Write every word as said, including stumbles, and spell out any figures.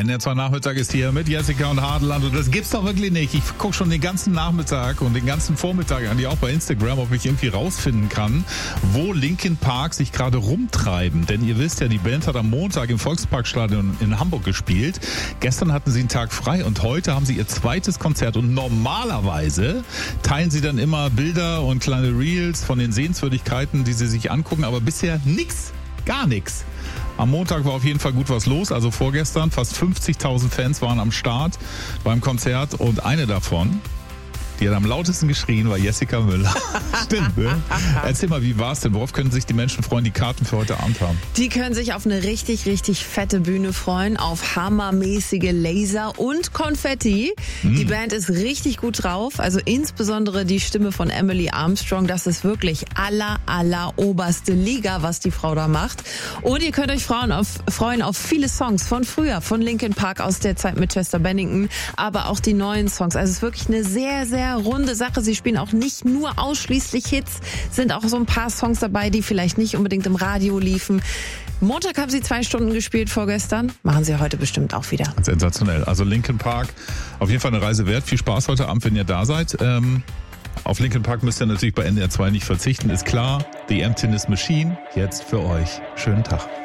N R zwei Nachmittag ist hier mit Jessica und Hadeland und das gibt's doch wirklich nicht. Ich gucke schon den ganzen Nachmittag und den ganzen Vormittag eigentlich auch bei Instagram, ob ich irgendwie rausfinden kann, wo Linkin Park sich gerade rumtreiben. Denn ihr wisst ja, die Band hat am Montag im Volksparkstadion in Hamburg gespielt. Gestern hatten sie einen Tag frei und heute haben sie ihr zweites Konzert und normalerweise teilen sie dann immer Bilder und kleine Reels von den Sehenswürdigkeiten, die sie sich angucken, aber bisher nix, gar nichts. Am Montag war auf jeden Fall gut was los, also vorgestern fast fünfzigtausend Fans waren am Start beim Konzert und eine davon, die hat am lautesten geschrien, war Jessica Müller. Stimmt, ne? Erzähl mal, wie war's denn? Worauf können sich die Menschen freuen, die Karten für heute Abend haben? Die können sich auf eine richtig, richtig fette Bühne freuen, auf hammermäßige Laser und Konfetti. Mm. Die Band ist richtig gut drauf, also insbesondere die Stimme von Emily Armstrong, das ist wirklich aller, aller oberste Liga, was die Frau da macht. Und ihr könnt euch freuen auf, freuen auf viele Songs von früher, von Linkin Park aus der Zeit mit Chester Bennington, aber auch die neuen Songs. Also es ist wirklich eine sehr, sehr runde Sache. Sie spielen auch nicht nur ausschließlich Hits, sind auch so ein paar Songs dabei, die vielleicht nicht unbedingt im Radio liefen. Montag haben sie zwei Stunden gespielt vorgestern, machen sie heute bestimmt auch wieder. Sensationell. Also Linkin Park, auf jeden Fall eine Reise wert. Viel Spaß heute Abend, wenn ihr da seid. Ähm, auf Linkin Park müsst ihr natürlich bei N D R zwei nicht verzichten, ist klar. The Emptiness Machine, jetzt für euch. Schönen Tag.